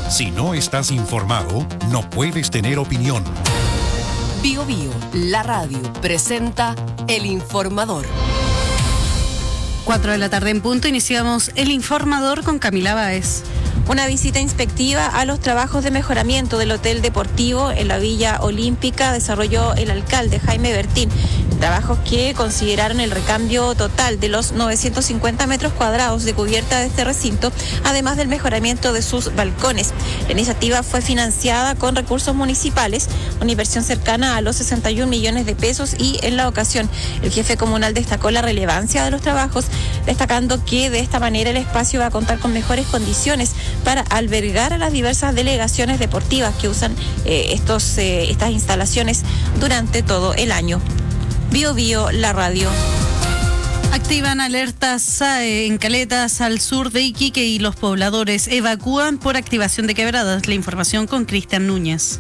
Si no estás informado, no puedes tener opinión. Bio Bio, la radio, presenta El Informador. 4 de la tarde en punto, iniciamos El Informador con Camila Báez. Una visita inspectiva a los trabajos de mejoramiento del hotel deportivo en la Villa Olímpica desarrolló el alcalde Jaime Bertín. Trabajos que consideraron el recambio total de los 950 metros cuadrados de cubierta de este recinto, además del mejoramiento de sus balcones. La iniciativa fue financiada con recursos municipales, una inversión cercana a los 61 millones de pesos, y en la ocasión el jefe comunal destacó la relevancia de los trabajos, destacando que de esta manera el espacio va a contar con mejores condiciones para albergar a las diversas delegaciones deportivas que usan estas instalaciones durante todo el año. Bio Bio, la radio. Activan alertas SAE en caletas al sur de Iquique y los pobladores evacúan por activación de quebradas. La información con Cristian Núñez.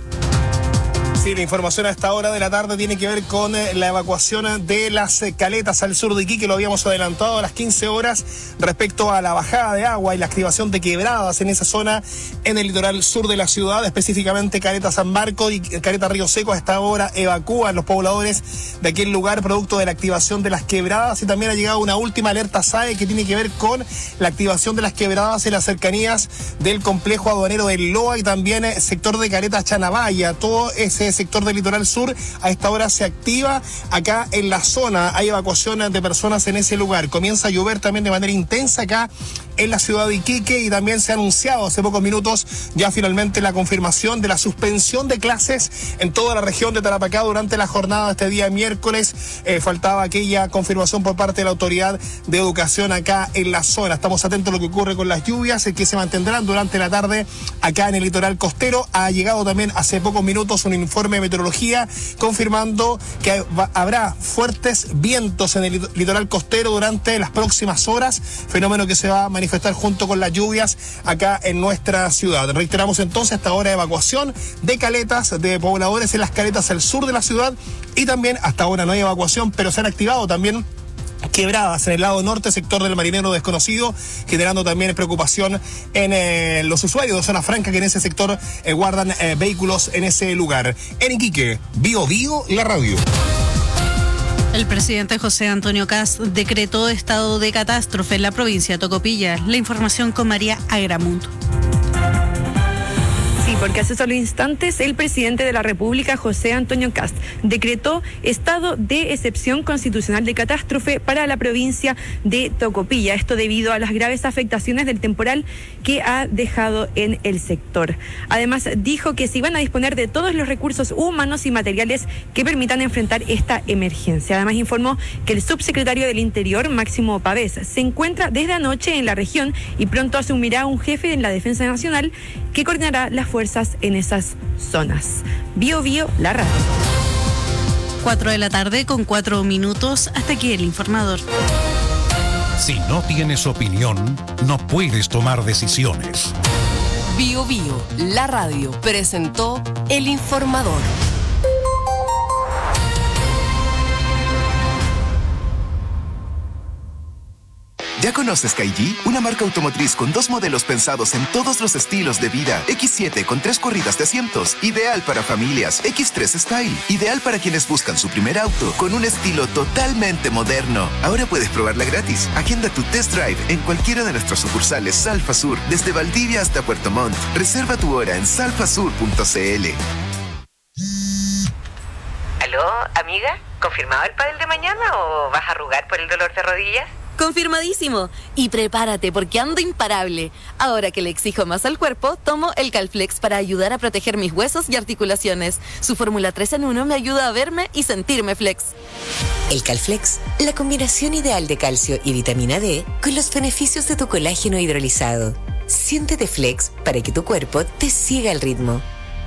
Sí, la información a esta hora de la tarde tiene que ver con la evacuación de las caletas al sur de Iquique. Lo habíamos adelantado a las 15 horas respecto a la bajada de agua y la activación de quebradas en esa zona en el litoral sur de la ciudad, específicamente Caleta San Marco y Caleta Río Seco. A esta hora evacúan los pobladores de aquel lugar producto de la activación de las quebradas, y también ha llegado una última alerta SAE que tiene que ver con la activación de las quebradas en las cercanías del complejo aduanero del Loa y también sector de Caleta Chanabaya. Todo ese sector del litoral sur a esta hora se activa acá en la zona. Hay evacuación de personas en ese lugar. Comienza a llover también de manera intensa acá en la ciudad de Iquique, y también se ha anunciado hace pocos minutos ya finalmente la confirmación de la suspensión de clases en toda la región de Tarapacá durante la jornada de este día miércoles. Faltaba aquella confirmación por parte de la autoridad de educación acá en la zona. Estamos atentos a lo que ocurre con las lluvias que se mantendrán durante la tarde acá en el litoral costero. Ha llegado también hace pocos minutos un informe de meteorología confirmando que habrá fuertes vientos en el litoral costero durante las próximas horas, fenómeno que se va a manifestar junto con las lluvias acá en nuestra ciudad. Reiteramos entonces hasta ahora evacuación de caletas, de pobladores en las caletas al sur de la ciudad, y también hasta ahora no hay evacuación, pero se han activado también quebradas en el lado norte, sector del Marinero Desconocido, generando también preocupación en los usuarios de Zona Franca, que en ese sector guardan vehículos en ese lugar. En Iquique, Bio Bio, la radio. El presidente José Antonio Kast decretó estado de catástrofe en la provincia de Tocopilla. La información con María Agramunt. Sí, porque hace solo instantes el presidente de la República, José Antonio Kast, decretó estado de excepción constitucional de catástrofe para la provincia de Tocopilla. Esto debido a las graves afectaciones del temporal que ha dejado en el sector. Además, dijo que se iban a disponer de todos los recursos humanos y materiales que permitan enfrentar esta emergencia. Además, informó que el subsecretario del Interior, Máximo Pavés, se encuentra desde anoche en la región y pronto asumirá un jefe en la Defensa Nacional que coordinará las fuerzas en esas zonas. Bio Bio, la radio. 4 de la tarde con 4 minutos. Hasta aquí El Informador. Si no tienes opinión, no puedes tomar decisiones. Bio Bio, la radio, presentó El Informador. ¿Ya conoces Kaiji? Una marca automotriz con 2 modelos pensados en todos los estilos de vida. X7 con 3 corridas de asientos, ideal para familias. X3 Style, ideal para quienes buscan su primer auto, con un estilo totalmente moderno. Ahora puedes probarla gratis. Agenda tu test drive en cualquiera de nuestras sucursales Salfa Sur, desde Valdivia hasta Puerto Montt. Reserva tu hora en salfasur.cl. ¿Aló, amiga? ¿Confirmado el pádel de mañana o vas a arrugar por el dolor de rodillas? Confirmadísimo. Y prepárate porque ando imparable. Ahora que le exijo más al cuerpo, tomo el Calflex para ayudar a proteger mis huesos y articulaciones. Su fórmula 3 en 1 me ayuda a verme y sentirme flex. El Calflex, la combinación ideal de calcio y vitamina D con los beneficios de tu colágeno hidrolizado. Siéntete flex para que tu cuerpo te siga el ritmo.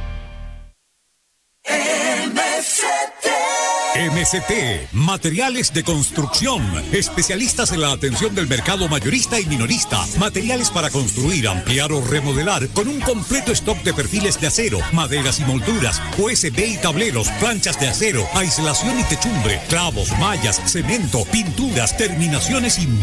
MCT, materiales de construcción, especialistas en la atención del mercado mayorista y minorista, materiales para construir, ampliar o remodelar, con un completo stock de perfiles de acero, maderas y molduras, USB y tableros, planchas de acero, aislación y techumbre, clavos, mallas, cemento, pinturas, terminaciones y